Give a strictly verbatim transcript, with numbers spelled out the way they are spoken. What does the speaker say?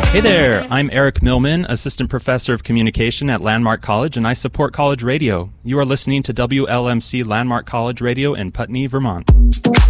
Hey there, I'm Eric Millman, Assistant Professor of Communication at Landmark College, and I support college radio. You are listening to W L M C Landmark College Radio in Putney, Vermont.